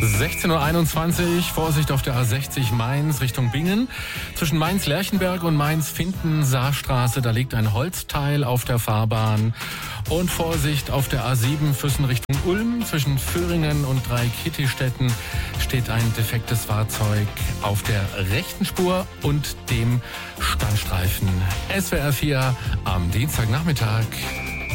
16:21 Uhr, Vorsicht auf der A60 Mainz Richtung Bingen. Zwischen Mainz-Lerchenberg und Mainz-Finten-Saarstraße, da liegt ein Holzteil auf der Fahrbahn. Und Vorsicht auf der A7 Füssen Richtung Ulm. Zwischen Föhringen und Dreikittistetten steht ein defektes Fahrzeug auf der rechten Spur und dem Standstreifen. SWR 4 am Dienstagnachmittag.